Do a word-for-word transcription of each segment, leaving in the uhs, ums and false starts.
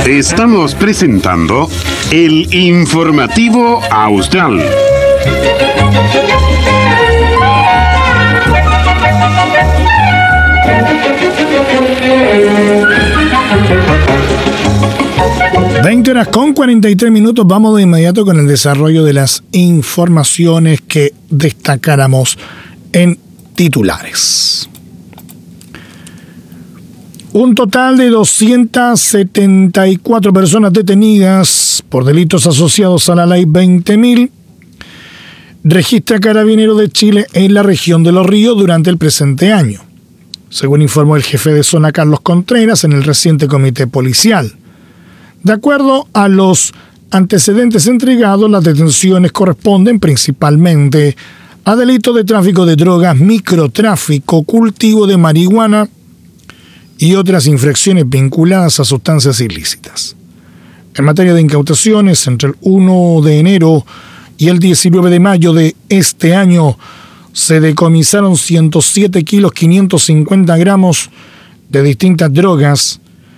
Estamos presentando el Informativo Austral. veinte horas con cuarenta y tres minutos. Vamos de inmediato con el desarrollo de las informaciones que destacáramos en titulares. Un total de doscientas setenta y cuatro personas detenidas por delitos asociados a la ley veinte mil registra Carabineros de Chile en la región de Los Ríos durante el presente año, según informó el jefe de zona Carlos Contreras en el reciente comité policial. De acuerdo a los antecedentes entregados, las detenciones corresponden principalmente a delitos de tráfico de drogas, microtráfico, cultivo de marihuana y otras infracciones vinculadas a sustancias ilícitas. En materia de incautaciones, entre el primero de enero y el diecinueve de mayo de este año, se decomisaron ciento siete kilos quinientos cincuenta gramos de distintas drogas,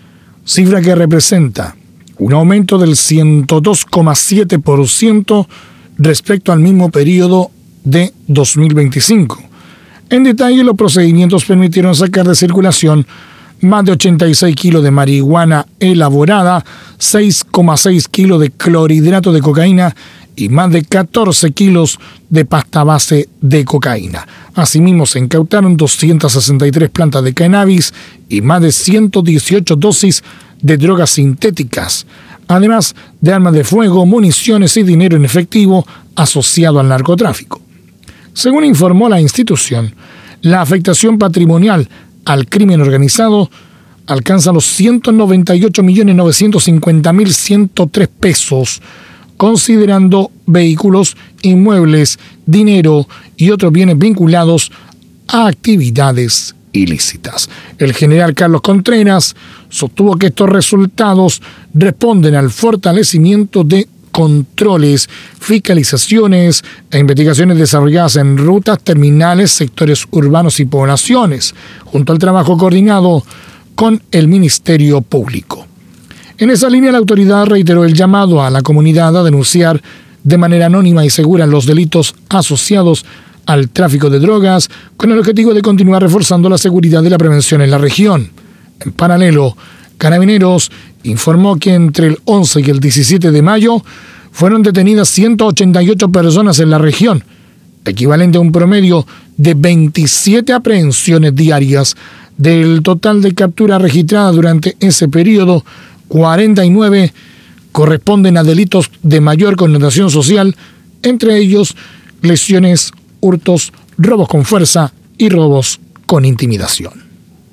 cifra que representa un aumento del ciento dos coma siete por ciento respecto al mismo periodo de dos mil veinticinco. En detalle, los procedimientos permitieron sacar de circulación más de ochenta y seis kilos de marihuana elaborada, seis coma seis kilos de clorhidrato de cocaína y más de catorce kilos de pasta base de cocaína. Asimismo, se incautaron doscientas sesenta y tres plantas de cannabis y más de ciento dieciocho dosis de drogas sintéticas, además de armas de fuego, municiones y dinero en efectivo asociado al narcotráfico. Según informó la institución, la afectación patrimonial al crimen organizado alcanza los ciento noventa y ocho millones novecientos cincuenta mil ciento tres pesos, considerando vehículos, inmuebles, dinero y otros bienes vinculados a actividades ilícitas. El general Carlos Contreras sostuvo que estos resultados responden al fortalecimiento de controles, fiscalizaciones e investigaciones desarrolladas en rutas, terminales, sectores urbanos y poblaciones, junto al trabajo coordinado con el Ministerio Público. En esa línea, la autoridad reiteró el llamado a la comunidad a denunciar de manera anónima y segura los delitos asociados al tráfico de drogas, con el objetivo de continuar reforzando la seguridad y la prevención en la región. En paralelo, Carabineros informó que entre el once y el diecisiete de mayo fueron detenidas ciento ochenta y ocho personas en la región, equivalente a un promedio de veintisiete aprehensiones diarias. Del total de capturas registradas durante ese periodo, cuarenta y nueve corresponden a delitos de mayor connotación social, entre ellos lesiones, hurtos, robos con fuerza y robos con intimidación.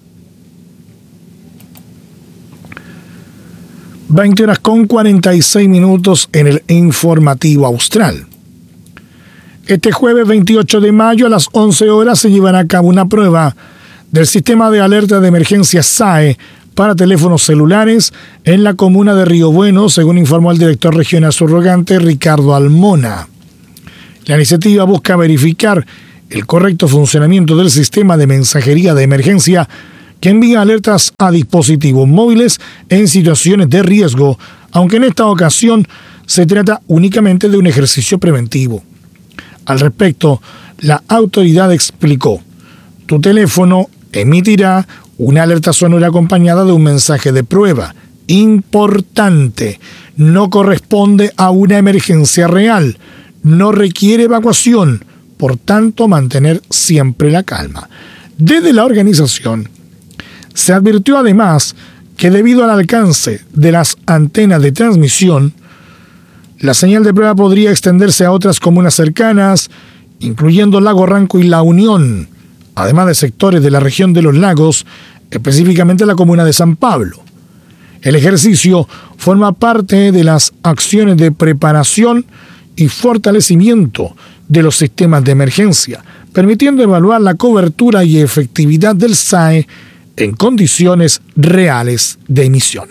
veinte horas con cuarenta y seis minutos en el Informativo Austral. Este jueves veintiocho de mayo a las once horas se llevará a cabo una prueba del sistema de alerta de emergencia S A E para teléfonos celulares en la comuna de Río Bueno, según informó el director regional subrogante Ricardo Almona. La iniciativa busca verificar el correcto funcionamiento del sistema de mensajería de emergencia que envía alertas a dispositivos móviles en situaciones de riesgo, aunque en esta ocasión se trata únicamente de un ejercicio preventivo. Al respecto, la autoridad explicó: tu teléfono emitirá una alerta sonora acompañada de un mensaje de prueba. Importante, no corresponde a una emergencia real, no requiere evacuación, por tanto mantener siempre la calma. Desde la organización se advirtió además que debido al alcance de las antenas de transmisión, la señal de prueba podría extenderse a otras comunas cercanas, incluyendo Lago Ranco y La Unión, además de sectores de la región de los lagos, específicamente la comuna de San Pablo. El ejercicio forma parte de las acciones de preparación y fortalecimiento de los sistemas de emergencia, permitiendo evaluar la cobertura y efectividad del S A E en condiciones reales de emisión.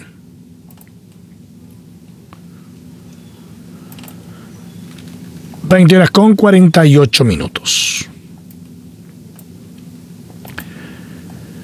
veinte horas con cuarenta y ocho minutos.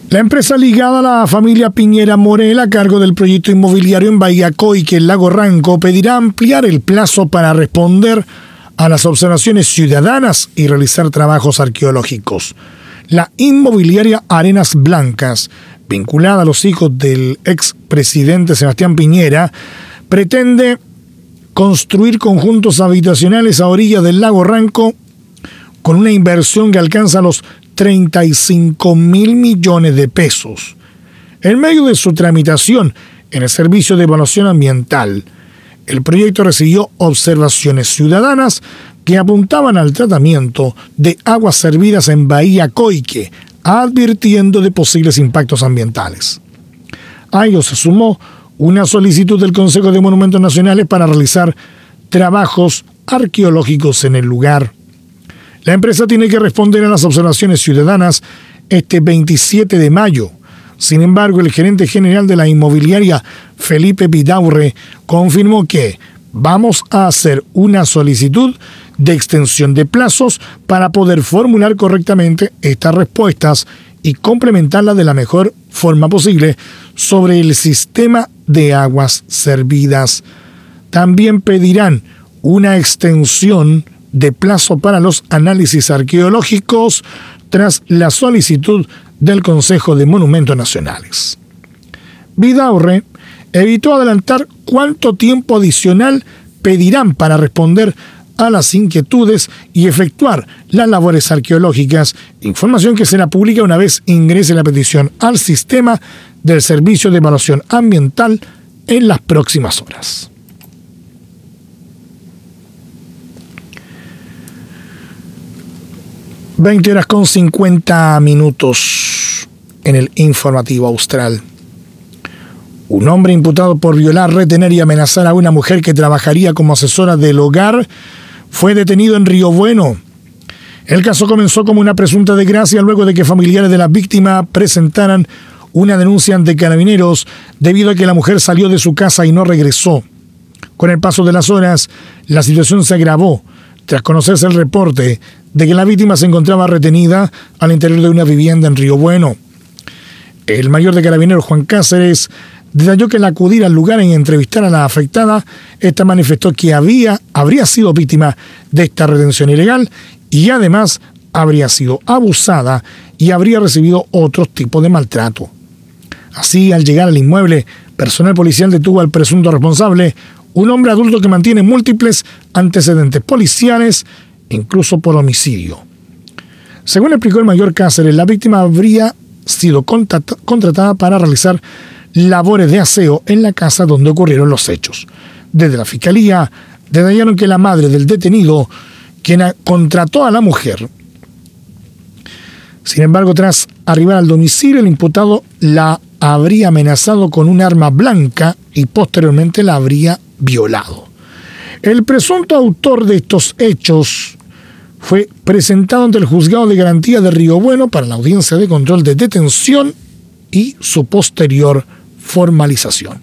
La empresa ligada a la familia Piñera Morel, a cargo del proyecto inmobiliario en Bahía Coique, en Lago Ranco, pedirá ampliar el plazo para responder a las observaciones ciudadanas y realizar trabajos arqueológicos. La inmobiliaria Arenas Blancas, vinculada a los hijos del expresidente Sebastián Piñera, pretende construir conjuntos habitacionales a orillas del Lago Ranco con una inversión que alcanza los treinta y cinco mil millones de pesos. En medio de su tramitación en el Servicio de Evaluación Ambiental, el proyecto recibió observaciones ciudadanas que apuntaban al tratamiento de aguas servidas en Bahía Coique, advirtiendo de posibles impactos ambientales. A ello se sumó una solicitud del Consejo de Monumentos Nacionales para realizar trabajos arqueológicos en el lugar. La empresa tiene que responder a las observaciones ciudadanas este veintisiete de mayo. Sin embargo, el gerente general de la inmobiliaria, Felipe Vidaurre, confirmó que vamos a hacer una solicitud de extensión de plazos para poder formular correctamente estas respuestas y complementarlas de la mejor forma posible sobre el sistema de aguas servidas. También pedirán una extensión de plazo para los análisis arqueológicos tras la solicitud del Consejo de Monumentos Nacionales. Vidaurre evitó adelantar cuánto tiempo adicional pedirán para responder a las inquietudes y efectuar las labores arqueológicas, información que será pública una vez ingrese la petición al sistema del Servicio de Evaluación Ambiental en las próximas horas. veinte horas con cincuenta minutos en el informativo austral. Un hombre imputado por violar, retener y amenazar a una mujer que trabajaría como asesora del hogar fue detenido en Río Bueno. El caso comenzó como una presunta desgracia luego de que familiares de la víctima presentaran una denuncia ante Carabineros debido a que la mujer salió de su casa y no regresó. Con el paso de las horas, la situación se agravó tras conocerse el reporte de que la víctima se encontraba retenida al interior de una vivienda en Río Bueno. El mayor de Carabineros, Juan Cáceres, detalló que al acudir al lugar y entrevistar a la afectada, esta manifestó que había, habría sido víctima de esta retención ilegal y además habría sido abusada y habría recibido otro tipo de maltrato. Así, al llegar al inmueble, personal policial detuvo al presunto responsable, un hombre adulto que mantiene múltiples antecedentes policiales, incluso por homicidio. Según explicó el mayor Cáceres, la víctima habría sido contratada para realizar labores de aseo en la casa donde ocurrieron los hechos. Desde la Fiscalía detallaron que la madre del detenido, quien contrató a la mujer, sin embargo, tras arribar al domicilio, el imputado la habría amenazado con un arma blanca y posteriormente la habría violado. El presunto autor de estos hechos fue presentado ante el Juzgado de Garantía de Río Bueno para la audiencia de control de detención y su posterior formalización.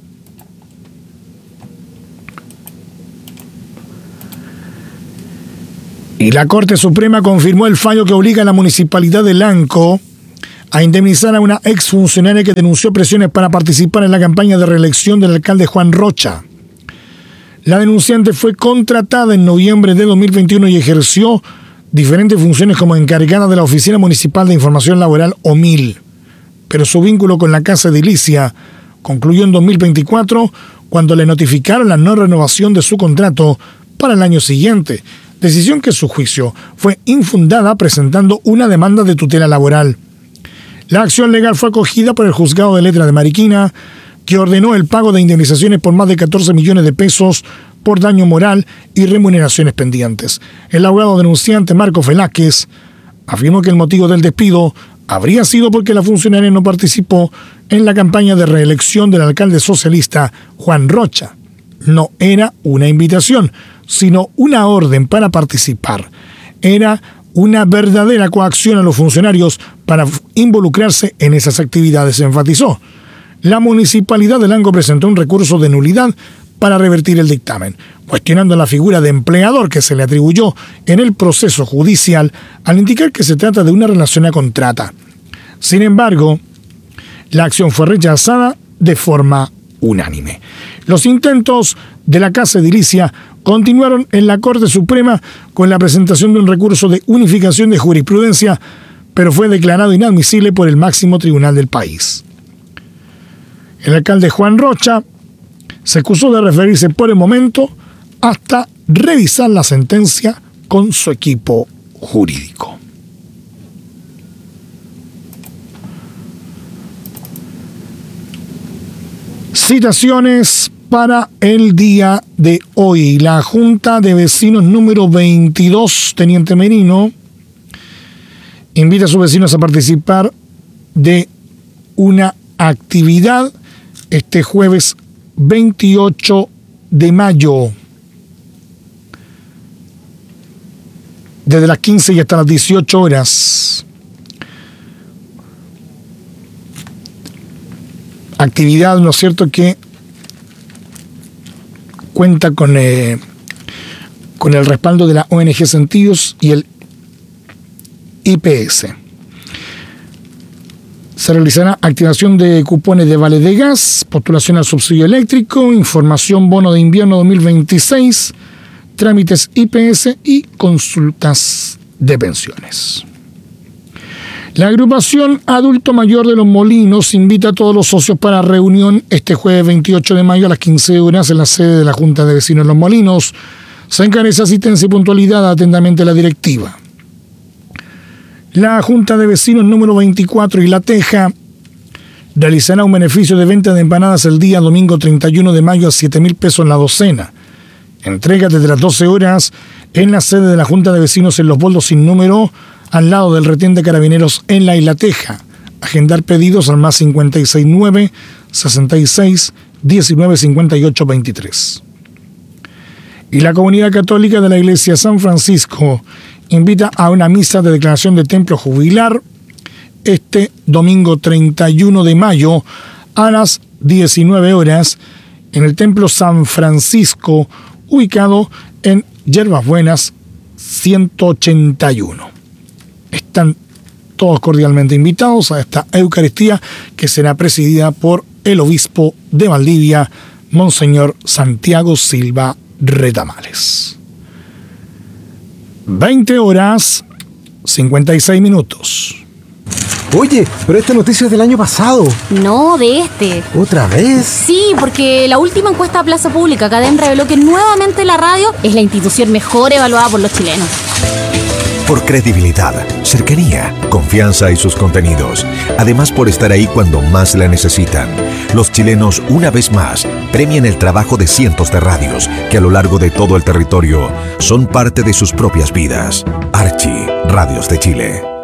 Y la Corte Suprema confirmó el fallo que obliga a la Municipalidad de Lanco a indemnizar a una exfuncionaria que denunció presiones para participar en la campaña de reelección del alcalde Juan Rocha. La denunciante fue contratada en noviembre de dos mil veintiuno y ejerció diferentes funciones como encargada de la Oficina Municipal de Información Laboral O M I L. Pero su vínculo con la Casa Edilicia concluyó en dos mil veinticuatro cuando le notificaron la no renovación de su contrato para el año siguiente, decisión que a su juicio fue infundada presentando una demanda de tutela laboral. La acción legal fue acogida por el Juzgado de Letra de Mariquina, que ordenó el pago de indemnizaciones por más de catorce millones de pesos por daño moral y remuneraciones pendientes. El abogado denunciante Marco Velázquez afirmó que el motivo del despido habría sido porque la funcionaria no participó en la campaña de reelección del alcalde socialista Juan Rocha. No era una invitación, sino una orden para participar. Era una verdadera coacción a los funcionarios para involucrarse en esas actividades, enfatizó. La Municipalidad de Lanco presentó un recurso de nulidad para revertir el dictamen, cuestionando la figura de empleador que se le atribuyó en el proceso judicial al indicar que se trata de una relación a contrata. Sin embargo, la acción fue rechazada de forma unánime. Los intentos de la Casa Edilicia continuaron en la Corte Suprema con la presentación de un recurso de unificación de jurisprudencia, pero fue declarado inadmisible por el máximo tribunal del país. El alcalde Juan Rocha se excusó de referirse por el momento hasta revisar la sentencia con su equipo jurídico. Citaciones para el día de hoy. La Junta de Vecinos número veintidós, Teniente Merino, invita a sus vecinos a participar de una actividad este jueves veintiocho de mayo, desde las quince y hasta las dieciocho horas. Actividad, ¿no es cierto?, que cuenta con, eh, con el respaldo de la O N G Sentidos y el I P S. Se realizará activación de cupones de vale de gas, postulación al subsidio eléctrico, información bono de invierno dos mil veintiséis, trámites I P S y consultas de pensiones. La agrupación Adulto Mayor de Los Molinos invita a todos los socios para reunión este jueves veintiocho de mayo a las quince horas en la sede de la Junta de Vecinos de Los Molinos. Se encarece asistencia y puntualidad atentamente a la directiva. La Junta de Vecinos número veinticuatro y La Teja realizará un beneficio de venta de empanadas el día domingo treinta y uno de mayo a siete mil pesos la docena. Entrega desde las doce horas en la sede de la Junta de Vecinos en Los Boldos sin número, al lado del retén de Carabineros en la Isla Teja. Agendar pedidos al más cincuenta y seis nueve, sesenta y seis, diecinueve, cincuenta y ocho, veintitrés. Y la comunidad católica de la Iglesia San Francisco invita a una misa de declaración de templo jubilar este domingo treinta y uno de mayo a las diecinueve horas en el Templo San Francisco, ubicado en Yerbas Buenas ciento ochenta y uno. Están todos cordialmente invitados a esta Eucaristía que será presidida por el obispo de Valdivia, Monseñor Santiago Silva Retamales. veinte horas, cincuenta y seis minutos. Oye, pero esta noticia es del año pasado. No, de este. ¿Otra vez? Sí, porque la última encuesta a Plaza Pública Cadena reveló que nuevamente la radio es la institución mejor evaluada por los chilenos. Por credibilidad, cercanía, confianza y sus contenidos. Además, por estar ahí cuando más la necesitan. Los chilenos, una vez más, premian el trabajo de cientos de radios que a lo largo de todo el territorio son parte de sus propias vidas. Archi, Radios de Chile.